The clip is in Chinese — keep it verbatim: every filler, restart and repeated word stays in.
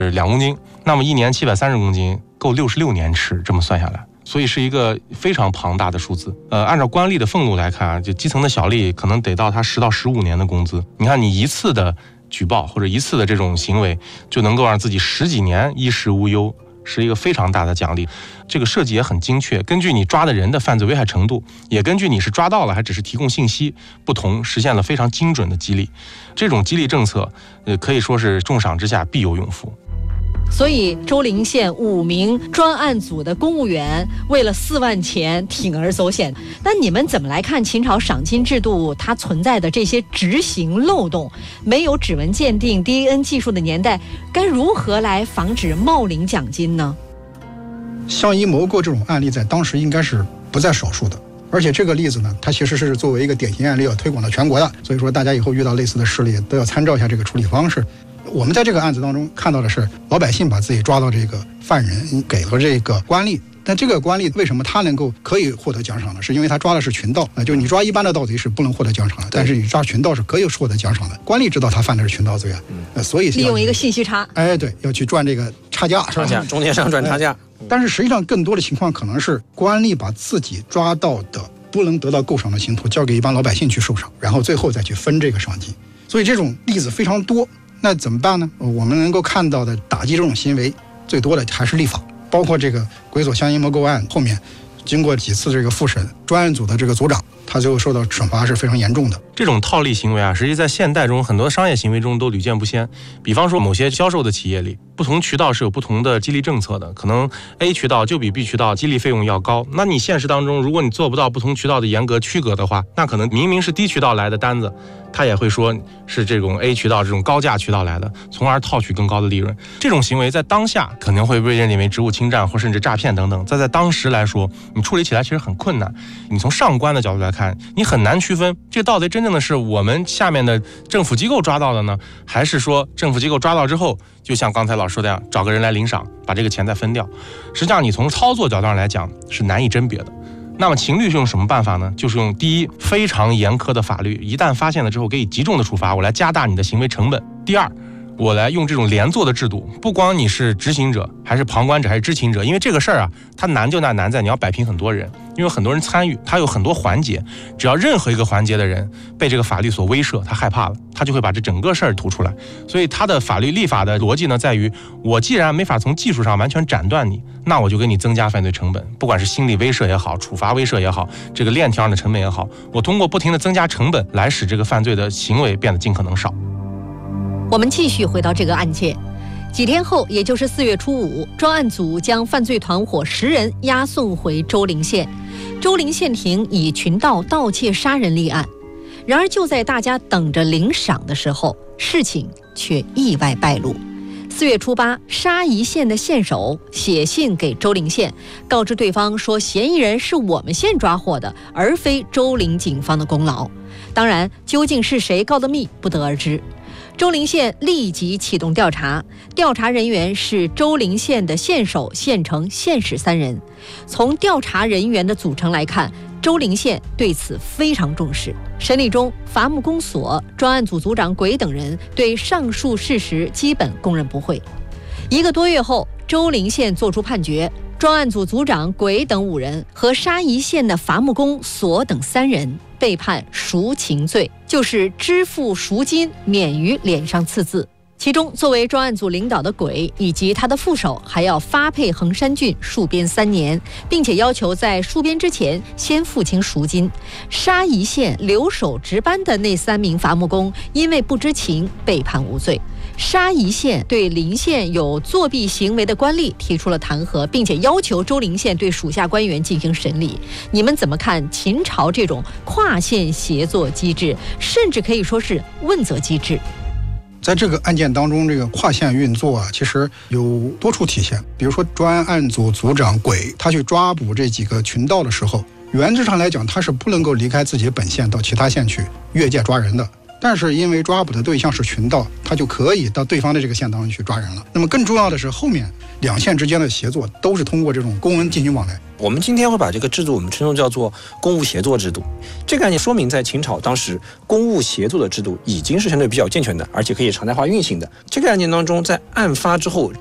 两公斤，那么一年七百三十公斤，够六十六年吃，这么算下来。所以是一个非常庞大的数字。呃，按照官吏的俸禄来看啊，就基层的小吏可能得到他十到十五年的工资。你看，你一次的举报或者一次的这种行为，就能够让自己十几年衣食无忧，是一个非常大的奖励。这个设计也很精确，根据你抓的人的犯罪危害程度，也根据你是抓到了还只是提供信息不同，实现了非常精准的激励。这种激励政策，呃，可以说是重赏之下必有勇夫。 所以周陵县五名专案组的公务员为了四万钱铤而走险。那你们怎么来看秦朝赏金制度它存在的这些执行漏洞？没有指纹鉴定 D N A 技术的年代，该如何来防止冒领奖金呢？ 相依谋购这种案例在当时应该是不在少数的，而且这个例子呢，它其实是作为一个典型案例要推广到全国的，所以说大家以后遇到类似的事例都要参照一下这个处理方式。我们在这个案子当中看到的是，老百姓把自己抓到这个犯人给了这个官吏，但这个官吏为什么他能够可以获得奖赏呢？是因为他抓的是群盗，就你抓一般的盗贼是不能获得奖赏的，但是你抓群盗是可以获得奖赏的。官吏知道他犯的是群盗罪啊，嗯、所以利用一个信息差， 哎，对，要去赚这个差价， 差价，中间商赚差价。 哎、但是实际上更多的情况可能是官吏把自己抓到的不能得到够赏的刑徒交给一般老百姓去受赏，然后最后再去分这个赏金，所以这种例子非常多。那怎么办呢？我们能够看到的打击这种行为最多的还是立法，包括这个鬼所相依谋购案后面经过几次这个复审，专案组的这个组长他最后受到惩罚是非常严重的。 这种套利行为啊，实际在现代中很多商业行为中都屡见不鲜。比方说某些销售的企业里，不同渠道是有不同的激励政策的，可能 A 渠道就比 B 渠道激励费用要高。那你现实当中，如果你做不到不同渠道的严格区隔的话，那可能明明是低渠道来的单子，他也会说是这种 A 渠道这种高价渠道来的，从而套取更高的利润。这种行为在当下可能会被认定为职务侵占或甚至诈骗等等，在在当时来说，你处理起来其实很困难。你从上官的角度来看，你很难区分这盗贼真正的是我们下面的政府机构抓到的呢，还是说政府机构抓到之后，就像刚才老师说的样，找个人来领赏，把这个钱再分掉。实际上你从操作角度上来讲是难以甄别的。那么秦律是用什么办法呢？就是用第一，非常严苛的法律，一旦发现了之后给予极重的处罚，我来加大你的行为成本。第二，我来用这种连坐的制度，不光你是执行者还是旁观者还是知情者，因为这个事儿啊，它难就难难在你要摆平很多人，因为很多人参与，它有很多环节，只要任何一个环节的人被这个法律所威慑，他害怕了，他就会把这整个事儿吐出来。所以他的法律立法的逻辑呢，在于我既然没法从技术上完全斩断你，那我就给你增加犯罪成本，不管是心理威慑也好，处罚威慑也好，这个链条上的成本也好，我通过不停的增加成本来使这个犯罪的行为变得尽可能少。 我们继续回到这个案件，几天后，也就是四月初五，专案组将犯罪团伙十人押送回周陵县。周陵县庭以群盗、盗窃、杀人立案。然而，就在大家等着领赏的时候，事情却意外败露。四月初八，沙夷县的县守写信给周陵县，告知对方说嫌疑人是我们县抓获的，而非周陵警方的功劳。当然，究竟是谁告的密，不得而知。周陵县立即启动调查，调查人员是周陵县的县守、县城、县使三人。从调查人员的组成来看，周陵县对此非常重视。审理中，伐木工所专案组组长鬼等人对上述事实基本供认不讳。一个多月后，周陵县作出判决，专案组组长鬼等五人和沙夷县的伐木工所等三人被判赎情罪，就是支付赎金免于脸上刺字。其中，作为专案组领导的鬼以及他的副手还要发配衡山郡戍边三年，并且要求在戍边之前先付清赎金。沙夷县留守值班的那三名伐木工因为不知情被判无罪。沙夷县对邻县有作弊行为的官吏提出了弹劾，并且要求周陵县对属下官员进行审理。你们怎么看秦朝这种跨县协作机制，甚至可以说是问责机制？ 在这个案件当中，这个跨县运作啊，其实有多处体现。比如说，专案组组长鬼他去抓捕这几个群盗的时候，原则上来讲，他是不能够离开自己本县到其他县去越界抓人的。 但是因为抓捕的对象是群盗，他就可以到对方的这个县当中去抓人了。那么更重要的是，后面两县之间的协作都是通过这种公文进行往来。 我们今天会把这个制度我们称作叫做公务协作制度。这个案件说明在秦朝当时公务协作的制度已经是相对比较健全的，而且可以常态化运行的。这个案件当中，在案发之后